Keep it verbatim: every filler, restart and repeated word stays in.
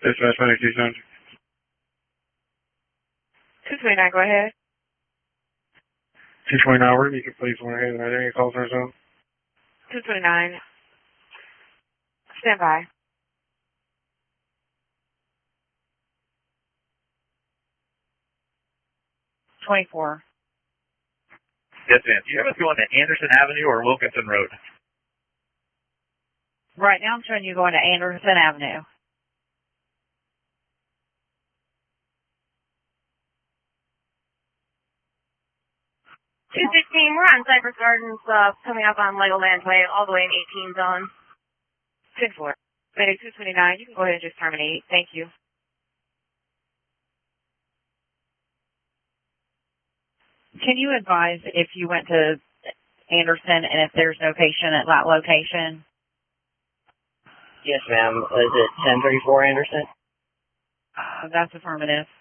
Dispatch ninety-two seven. two twenty-nine, go ahead. two twenty-nine, where do you please went ahead? Are there any calls in our zone? two twenty-nine. Stand by. twenty-four. Yes, ma'am. Do you have us going to Anderson Avenue or Wilkinson Road? Right now I'm showing you going to Anderson Avenue. two sixteen, we're on Cypress Gardens, uh, coming up on Legoland Way, all the way in eighteen zone. ten four. Mayday two twenty-nine, you can go ahead and just terminate. Thank you. Can you advise if you went to Anderson and if there's no patient at that location? Yes, ma'am. Is it ten thirty-four Anderson? Uh, that's affirmative.